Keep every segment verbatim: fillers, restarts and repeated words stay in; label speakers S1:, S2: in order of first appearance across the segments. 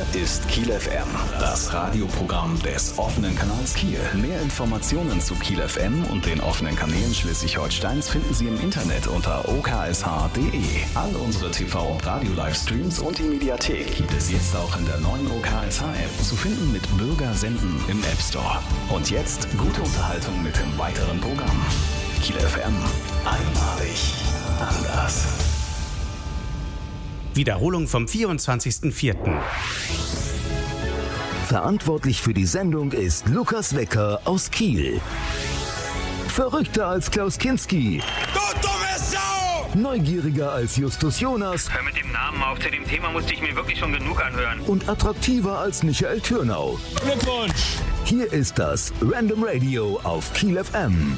S1: ist Kiel F M, das Radioprogramm des offenen Kanals Kiel. Mehr Informationen zu Kiel F M und den offenen Kanälen Schleswig-Holsteins finden Sie im Internet unter o k s h punkt d e. All unsere T V- und Radio-Livestreams und die Mediathek gibt es jetzt auch in der neuen O K S H-App, zu finden mit Bürger senden im App Store. Und jetzt gute Unterhaltung mit dem weiteren Programm. Kiel F M, einmalig anders.
S2: Wiederholung vom vierundzwanzigsten vierten
S3: Verantwortlich für die Sendung ist Lukas Wecker aus Kiel. Verrückter als Klaus Kinski.
S4: Du dumme Sau!
S3: Neugieriger als Justus Jonas.
S5: Hör mit dem Namen auf, zu dem Thema musste ich mir wirklich schon genug anhören.
S3: Und attraktiver als Michael Türnau.
S4: Glückwunsch!
S3: Hier ist das Random Radio auf Kiel F M.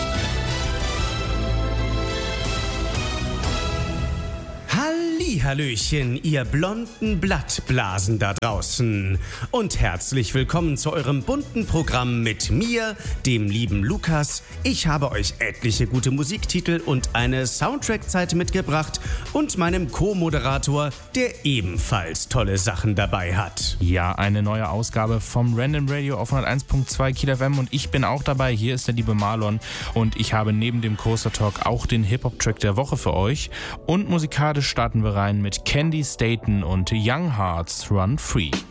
S2: Hallöchen, ihr blonden Blattblasen da draußen. Und herzlich willkommen zu eurem bunten Programm mit mir, dem lieben Lukas. Ich habe euch etliche gute Musiktitel und eine Soundtrack-Zeit mitgebracht und meinem Co-Moderator, der ebenfalls tolle Sachen dabei hat.
S6: Ja, eine neue Ausgabe vom Random Radio auf hunderteins Komma zwei Kiel F M und ich bin auch dabei. Hier ist der liebe Marlon und ich habe neben dem Coaster Talk auch den Hip-Hop-Track der Woche für euch. Und musikalisch starten wir rein mit Candy Staten und Young Hearts Run Free.